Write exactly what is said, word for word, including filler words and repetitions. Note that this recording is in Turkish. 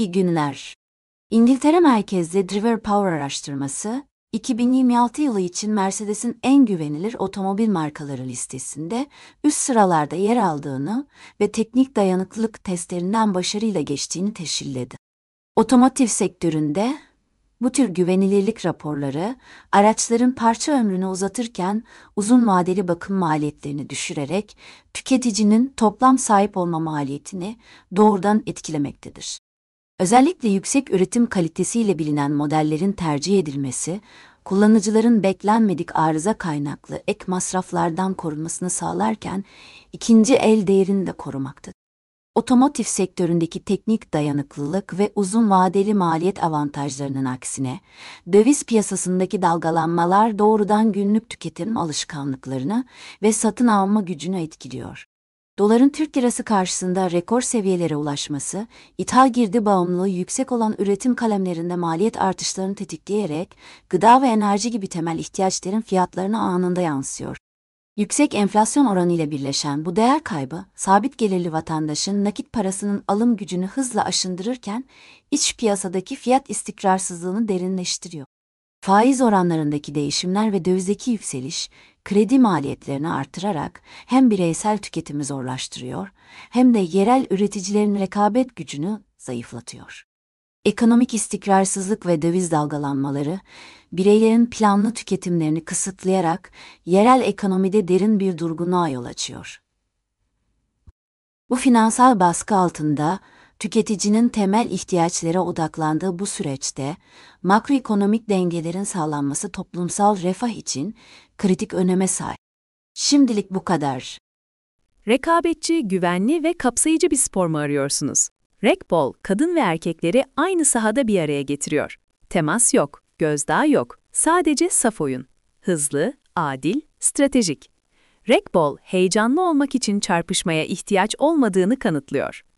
İyi günler. İngiltere merkezli Driver Power araştırması, iki bin yirmi altı yılı için Mercedes'in en güvenilir otomobil markaları listesinde üst sıralarda yer aldığını ve teknik dayanıklılık testlerinden başarıyla geçtiğini teşhirledi. Otomotiv sektöründe bu tür güvenilirlik raporları, araçların parça ömrünü uzatırken uzun vadeli bakım maliyetlerini düşürerek tüketicinin toplam sahip olma maliyetini doğrudan etkilemektedir. Özellikle yüksek üretim kalitesiyle bilinen modellerin tercih edilmesi, kullanıcıların beklenmedik arıza kaynaklı ek masraflardan korunmasını sağlarken ikinci el değerini de korumaktadır. Otomotiv sektöründeki teknik dayanıklılık ve uzun vadeli maliyet avantajlarının aksine, döviz piyasasındaki dalgalanmalar doğrudan günlük tüketim alışkanlıklarını ve satın alma gücünü etkiliyor. Doların Türk lirası karşısında rekor seviyelere ulaşması, ithal girdi bağımlılığı yüksek olan üretim kalemlerinde maliyet artışlarını tetikleyerek, gıda ve enerji gibi temel ihtiyaçların fiyatlarına anında yansıyor. Yüksek enflasyon oranıyla birleşen bu değer kaybı, sabit gelirli vatandaşın nakit parasının alım gücünü hızla aşındırırken, iç piyasadaki fiyat istikrarsızlığını derinleştiriyor. Faiz oranlarındaki değişimler ve dövizdeki yükseliş, kredi maliyetlerini artırarak hem bireysel tüketimi zorlaştırıyor, hem de yerel üreticilerin rekabet gücünü zayıflatıyor. Ekonomik istikrarsızlık ve döviz dalgalanmaları, bireylerin planlı tüketimlerini kısıtlayarak yerel ekonomide derin bir durgunluğa yol açıyor. Bu finansal baskı altında, tüketicinin temel ihtiyaçlara odaklandığı bu süreçte, makroekonomik dengelerin sağlanması toplumsal refah için kritik öneme sahip. Şimdilik bu kadar. Rekabetçi, güvenli ve kapsayıcı bir spor mu arıyorsunuz? Rekbol, kadın ve erkekleri aynı sahada bir araya getiriyor. Temas yok, gözdağı yok, sadece saf oyun. Hızlı, adil, stratejik. Rekbol, heyecanlı olmak için çarpışmaya ihtiyaç olmadığını kanıtlıyor.